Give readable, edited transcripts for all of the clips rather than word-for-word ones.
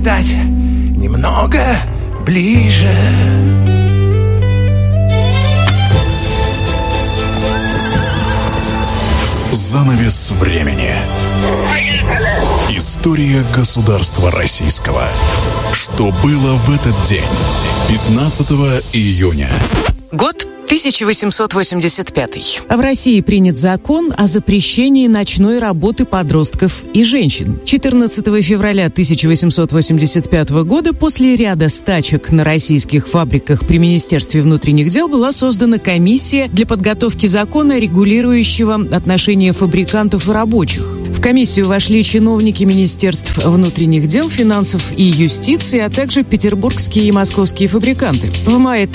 стать немного ближе. Занавес времени. История государства российского. Что было в этот день? 15 июня. Год 1885. В России принят закон о запрещении ночной работы подростков и женщин. 14 февраля 1885 года после ряда стачек на российских фабриках при Министерстве внутренних дел была создана комиссия для подготовки закона, регулирующего отношения фабрикантов и рабочих. В комиссию вошли чиновники Министерств внутренних дел, финансов и юстиции, а также петербургские и московские фабриканты. В мае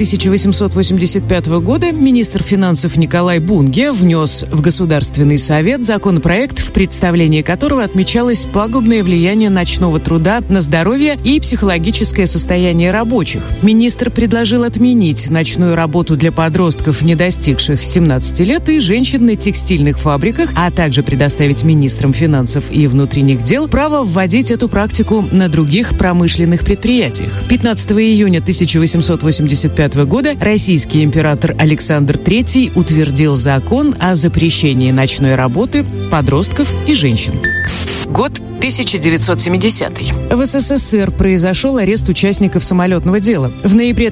1885 года министр финансов Николай Бунге внес в Государственный совет законопроект, в представлении которого отмечалось пагубное влияние ночного труда на здоровье и психологическое состояние рабочих. Министр предложил отменить ночную работу для подростков, не достигших 17 лет, и женщин на текстильных фабриках, а также предоставить министрам финансов и внутренних дел право вводить эту практику на других промышленных предприятиях. 15 июня 1885 года российский император Александр III утвердил закон о запрещении ночной работы подростков и женщин. Год 1970. В СССР произошел арест участников самолетного дела. В ноябре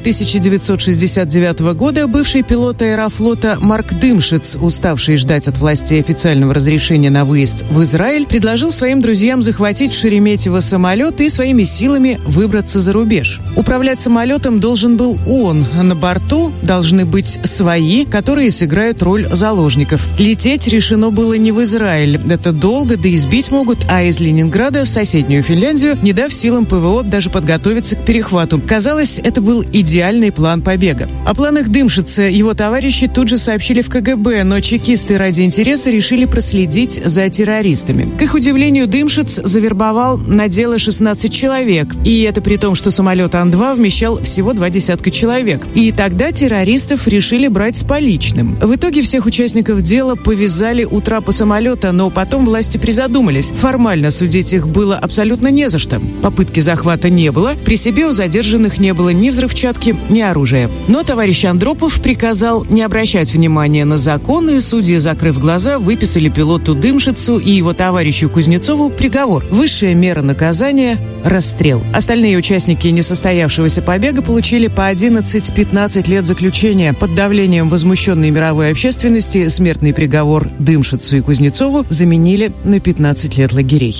1969 года бывший пилот Аэрофлота Марк Дымшиц, уставший ждать от властей официального разрешения на выезд в Израиль, предложил своим друзьям захватить в Шереметьево самолет и своими силами выбраться за рубеж. Управлять самолетом должен был он. На борту должны быть свои, которые сыграют роль заложников. Лететь решено было не в Израиль. Это долго, да и сбить могут, а из Ленинграда в соседнюю Финляндию, не дав силам ПВО даже подготовиться к перехвату. Казалось, это был идеальный план побега. О планах Дымшица его товарищи тут же сообщили в КГБ, но чекисты ради интереса решили проследить за террористами. К их удивлению, Дымшиц завербовал на дело 16 человек, и это при том, что самолет Ан-2 вмещал всего 20 человек. И тогда террористов решили брать с поличным. В итоге всех участников дела повязали у трапа самолета, но потом власти призадумались. Формально судить их было абсолютно не за что. Попытки захвата не было, при себе у задержанных не было ни взрывчатки, ни оружия. Но товарищ Андропов приказал не обращать внимания на закон, и судьи, закрыв глаза, выписали пилоту Дымшицу и его товарищу Кузнецову приговор. Высшая мера наказания – расстрел. Остальные участники несостоявшегося побега получили по 11-15 лет заключения. Под давлением возмущенной мировой общественности смертный приговор Дымшицу и Кузнецову заменили на 15 лет лагерей.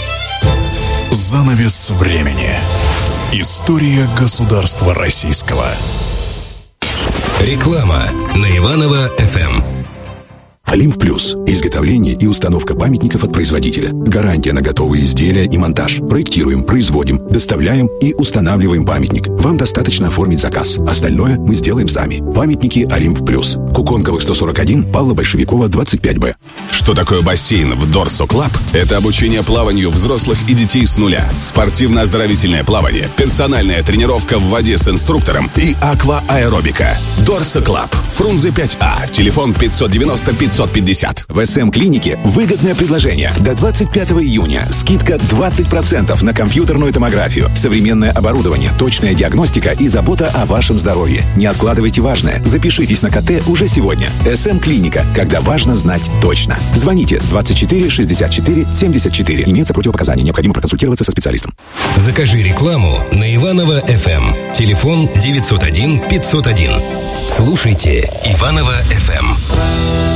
Занавес времени. История государства российского. Реклама на Иваново-ФМ. Олимп Плюс. Изготовление и установка памятников от производителя. Гарантия на готовые изделия и монтаж. Проектируем, производим, доставляем и устанавливаем памятник. Вам достаточно оформить заказ. Остальное мы сделаем сами. Памятники Олимп Плюс. Куконковых 141, Павла Большевикова 25Б. Что такое бассейн в Дорсо Клаб? Это обучение плаванию взрослых и детей с нуля. Спортивно-оздоровительное плавание, персональная тренировка в воде с инструктором и аквааэробика. Дорсо Клаб. Фрунзе 5А. Телефон 590-550. В СМ-клинике выгодное предложение. До 25 июня скидка 20% на компьютерную томографию, современное оборудование, точная диагностика и забота о вашем здоровье. Не откладывайте важное. Запишитесь на КТ уже сегодня. СМ-клиника. Когда важно знать точно. Звоните 24 64 74. Имеются противопоказания. Необходимо проконсультироваться со специалистом. Закажи рекламу на Иваново-ФМ. Телефон 901 501. Слушайте Иваново-ФМ.